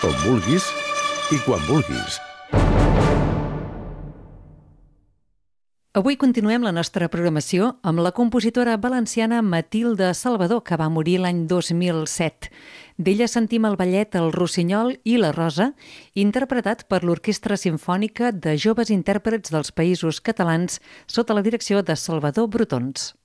on vulguis i quan vulguis. Avui continuem la nostra programació amb la compositora valenciana Matilde Salvador, que va morir l'any 2007. D'ella sentim el ballet El Rossinyol i la Rosa, interpretat per l'Orquestra Simfònica de Joves Intèrprets dels Països Catalans sota la direcció de Salvador Brotons.